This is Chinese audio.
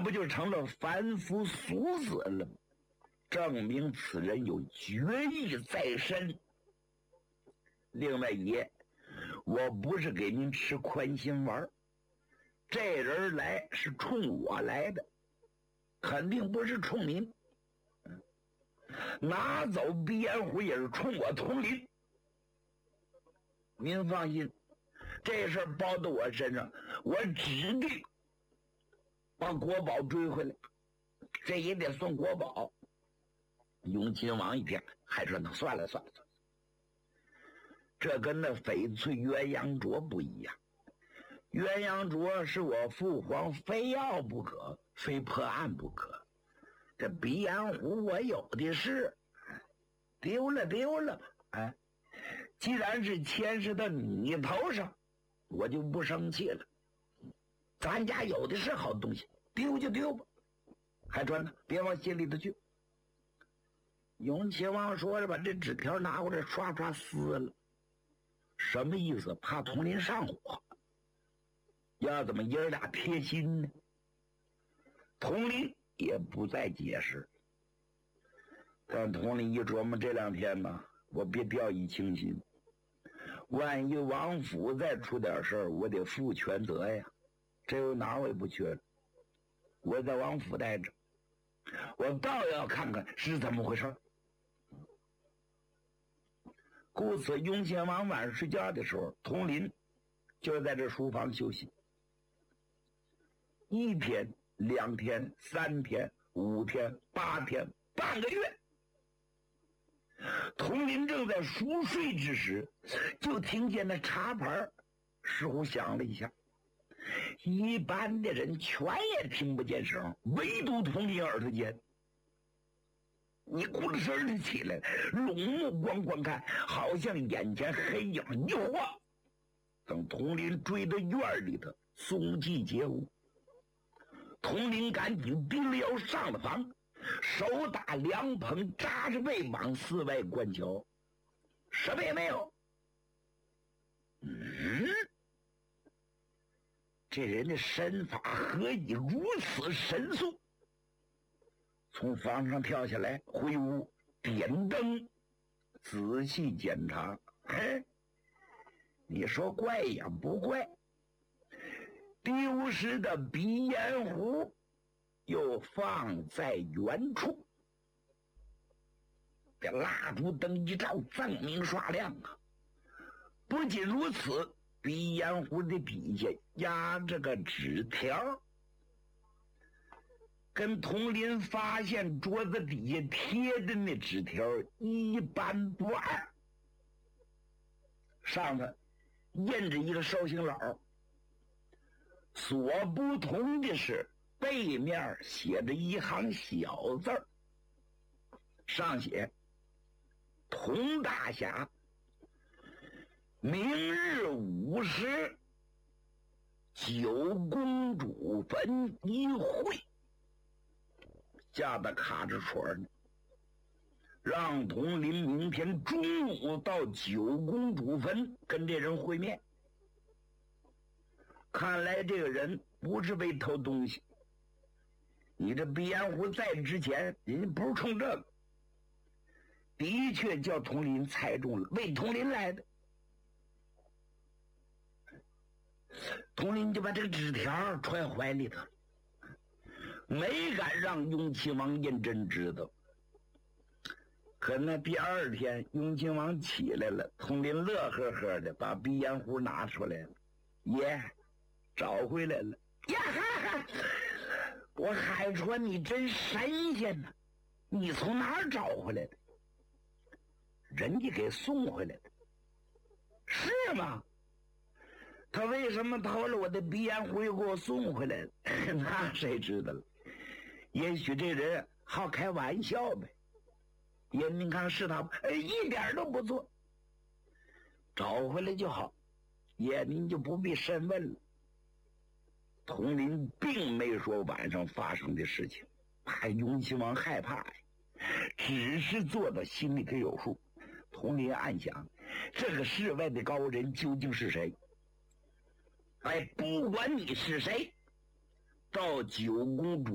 不就成了凡夫俗子了吗？证明此人有决意在身。另外也，我不是给您吃宽心丸，这人来是冲我来的，肯定不是冲您。拿走鼻烟壶也是冲我佟林。您放心，这事儿包到我身上，我指定把国宝追回来，这也得送国宝。永亲王一听，还说那算了，这跟那翡翠鸳鸯镯不一样。鸳鸯镯是我父皇非要不可，非破案不可。这鼻烟壶我有的是，丢了吧。既然是牵涉到你头上，我就不生气了。咱家有的是好东西，丢就丢吧，还传呢，别往心里头去。永亲王说着把这纸条拿过来刷刷撕了，什么意思？怕佟林上火，要怎么爷俩贴心呢？佟林也不再解释，但佟林一琢磨，这两天嘛，我别掉以轻心，万一王府再出点事儿，我得负全责呀。这又哪我也不去了，我在王府待着，我倒要看看是怎么回事。故此，永亲王晚上睡觉的时候，佟林就在这书房休息。1天、2天、3天、5天、8天，半个月。佟林正在熟睡之时，就听见那茶盘似乎响了一下。一般的人全也听不见声，唯独佟林耳朵尖。你咕噜声的起来，拢目光观看，好像眼前黑影一晃。等佟林追到院里头，踪迹皆无。佟林赶紧低了腰上了房，手打凉棚，扎着背往四外观瞧，什么也没有。这人的身法何以如此神速？从房上跳下来，回屋点灯，仔细检查。你说怪也不怪，丢失的鼻烟壶又放在原处，这蜡烛灯一照，锃明刷亮啊！不仅如此，鼻烟壶的底下压着个纸条，跟佟林发现桌子底下贴的那纸条一般不二，上头印着一个寿星佬。所不同的是，背面写着一行小字儿，上写：佟大侠，明日5时，九公主坟一会。下的卡着戳呢，让佟林明天中午到九公主坟跟这人会面。看来这个人不是为偷东西，你这鼻烟壶在之前人家不是冲这个，的确叫佟林猜中了，为佟林来的。佟林就把这个纸条揣怀里头，没敢让永亲王胤禛知道。可那第2天，永亲王起来了，佟林乐呵呵的把鼻烟壶拿出来了，爷，找回来了呀！哈哈，我还说你真神仙呢，你从哪儿找回来的？人家给送回来的。是吗？他为什么偷了我的鼻烟壶又给我送回来了？那谁知道了？也许这人好开玩笑呗。爷，您看是他一点都不错，找回来就好，爷您就不必深问了。佟林并没说晚上发生的事情，怕永亲王害怕呀，只是做到心里头有数。佟林暗想，这个世外的高人究竟是谁？不管你是谁，到九公主